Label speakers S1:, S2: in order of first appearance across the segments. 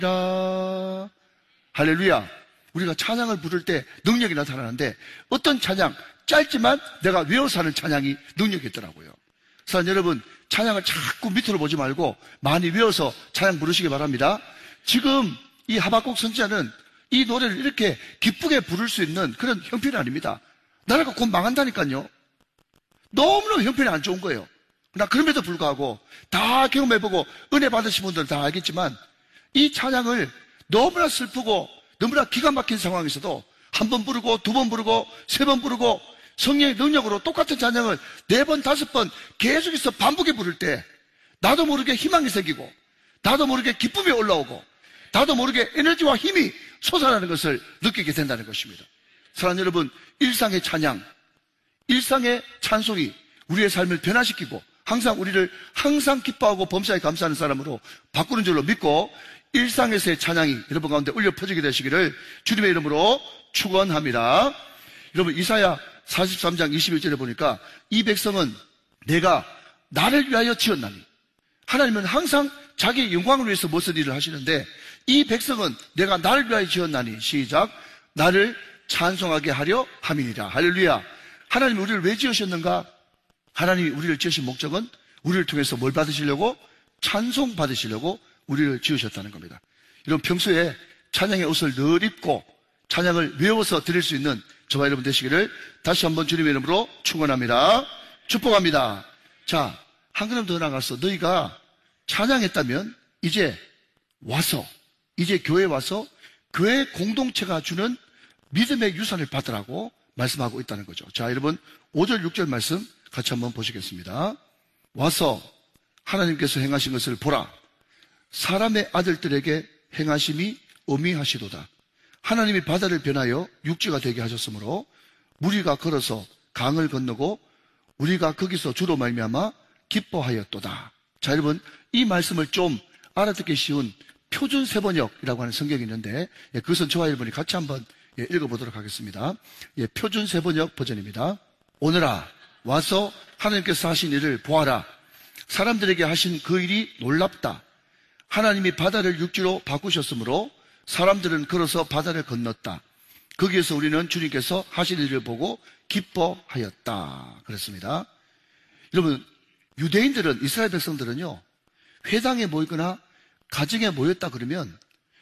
S1: 할렐루야. 우리가 찬양을 부를 때 능력이 나타나는데 어떤 찬양, 짧지만 내가 외워서 하는 찬양이 능력이 있더라고요. 그래서 여러분, 찬양을 자꾸 밑으로 보지 말고 많이 외워서 찬양 부르시기 바랍니다. 지금 이 하박국 선지자는 이 노래를 이렇게 기쁘게 부를 수 있는 그런 형편이 아닙니다. 나라가 곧 망한다니까요. 너무너무 형편이 안 좋은 거예요. 그러나 그럼에도 불구하고 다 경험해보고 은혜 받으신 분들은 다 알겠지만 이 찬양을 너무나 슬프고 너무나 기가 막힌 상황에서도 한 번 부르고 두 번 부르고 세 번 부르고 성령의 능력으로 똑같은 찬양을 4번, 5번 계속해서 반복해 부를 때 나도 모르게 희망이 생기고 나도 모르게 기쁨이 올라오고 나도 모르게 에너지와 힘이 솟아나는 것을 느끼게 된다는 것입니다. 사랑하는 여러분, 일상의 찬양, 일상의 찬송이 우리의 삶을 변화시키고 항상 우리를 항상 기뻐하고 범사에 감사하는 사람으로 바꾸는 줄로 믿고 일상에서의 찬양이 여러분 가운데 울려 퍼지게 되시기를 주님의 이름으로 축원합니다. 여러분, 이사야 43장 21절에 보니까 이 백성은 내가 나를 위하여 지었나니, 하나님은 항상 자기 영광을 위해서 무슨 일을 하시는데 이 백성은 내가 나를 위하여 지었나니, 시작, 나를 찬송하게 하려 함이니라. 할렐루야. 하나님이 우리를 왜 지으셨는가? 하나님이 우리를 지으신 목적은 우리를 통해서 뭘 받으시려고? 찬송 받으시려고 우리를 지으셨다는 겁니다. 여러분, 평소에 찬양의 옷을 늘 입고 찬양을 외워서 드릴 수 있는 저와 여러분 되시기를 다시 한번 주님의 이름으로 축원합니다. 축복합니다. 자, 한 걸음 더 나가서 너희가 찬양했다면 이제 교회에 와서 교회 공동체가 주는 믿음의 유산을 받으라고 말씀하고 있다는 거죠. 자, 여러분 5절 6절 말씀 같이 한번 보시겠습니다. 와서 하나님께서 행하신 것을 보라. 사람의 아들들에게 행하심이 어미하시도다. 하나님이 바다를 변하여 육지가 되게 하셨으므로 무리가 걸어서 강을 건너고 우리가 거기서 주로 말미암아 기뻐하였도다. 자, 여러분, 이 말씀을 좀 알아듣기 쉬운 표준 세번역이라고 하는 성경이 있는데 그것은 저와 여러분이 같이 한번 읽어보도록 하겠습니다. 표준 세번역 버전입니다. 오너라, 와서 하나님께서 하신 일을 보아라. 사람들에게 하신 그 일이 놀랍다. 하나님이 바다를 육지로 바꾸셨으므로 사람들은 걸어서 바다를 건넜다. 거기에서 우리는 주님께서 하신 일을 보고 기뻐하였다. 그랬습니다. 여러분, 유대인들은, 이스라엘 백성들은요, 회당에 모이거나 가정에 모였다 그러면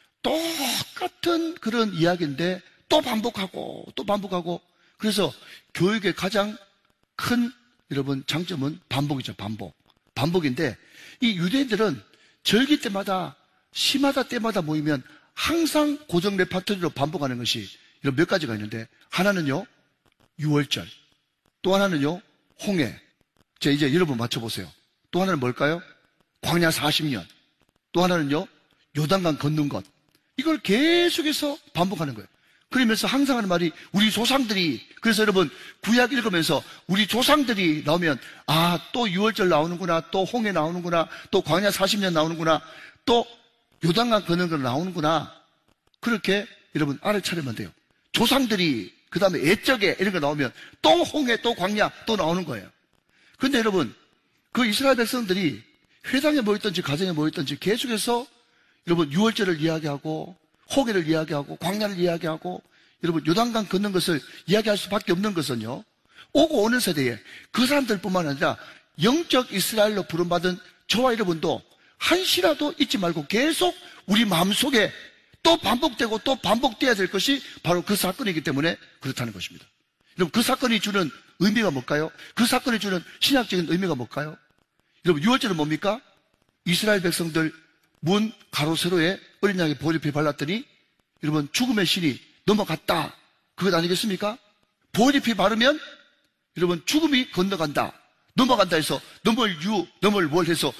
S1: 똑같은 그런 이야기인데 또 반복하고 또 반복하고, 그래서 교육의 가장 큰 여러분 장점은 반복이죠. 반복인데 이 유대인들은 절기 때마다 시마다 때마다 모이면 항상 고정 레파토리로 반복하는 것이 이런 몇 가지가 있는데, 하나는요 유월절, 또 하나는요 홍해. 자, 이제 여러분 맞춰보세요. 또 하나는 뭘까요? 광야 40년. 또 하나는요 요단강 건넌 것. 이걸 계속해서 반복하는 거예요. 그러면서 항상 하는 말이 우리 조상들이, 그래서 여러분 구약 읽으면서 우리 조상들이 나오면 또 유월절 나오는구나, 또 홍해 나오는구나, 또 광야 40년 나오는구나, 또 요단강 건넌 것 나오는구나. 그렇게 여러분 알아차리면 돼요. 조상들이, 그 다음에 옛적에 이런 거 나오면 또 홍해, 또 광야 또 나오는 거예요. 근데 여러분, 그 이스라엘 백성들이 회당에 모였든지 가정에 모였든지 계속해서 여러분 유월절을 이야기하고 홍해를 이야기하고 광야를 이야기하고 여러분 요단강 건넌 것을 이야기할 수밖에 없는 것은요, 오고 오는 세대에 그 사람들뿐만 아니라 영적 이스라엘로 부름받은 저와 여러분도 한시라도 잊지 말고 계속 우리 마음속에 또 반복되고 또 반복돼야 될 것이 바로 그 사건이기 때문에 그렇다는 것입니다. 여러분, 그 사건이 주는 의미가 뭘까요? 그 사건이 주는 신학적인 의미가 뭘까요? 여러분, 유월절은 뭡니까? 이스라엘 백성들 문 가로 세로에 어린 양의 보리피 발랐더니 여러분 죽음의 신이 넘어갔다. 그것 아니겠습니까? 보리피 바르면 여러분 죽음이 건너간다. 넘어간다 해서 넘을 월 해서